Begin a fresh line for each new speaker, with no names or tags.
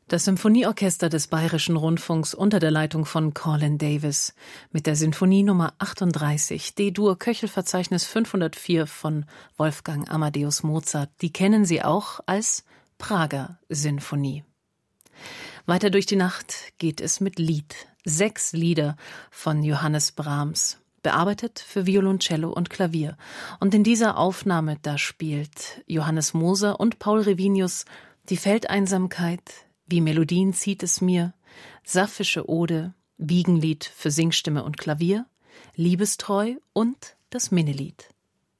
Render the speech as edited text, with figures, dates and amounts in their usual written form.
Das Symphonieorchester des Bayerischen Rundfunks unter der Leitung von Colin Davis mit der Sinfonie Nummer 38, D-Dur Köchelverzeichnis 504 von Wolfgang Amadeus Mozart. Die kennen Sie auch als Prager Sinfonie. Weiter durch die Nacht geht es mit Lied. 6 Lieder von Johannes Brahms, bearbeitet für Violoncello und Klavier. Und in dieser Aufnahme, da spielt Johannes Moser und Paul Revinius die Feldeinsamkeit, Wie Melodien zieht es mir, Sapphische Ode, Wiegenlied für Singstimme und Klavier, Liebestreu und das Minnelied.